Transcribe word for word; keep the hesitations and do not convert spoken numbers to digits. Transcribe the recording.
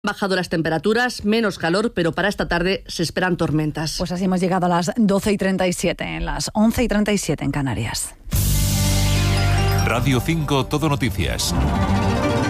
Bajado las temperaturas, menos calor, pero para esta tarde se esperan tormentas. Pues así hemos llegado a las doce y treinta y siete, en las once y treinta y siete en Canarias. Radio cinco, Todo Noticias.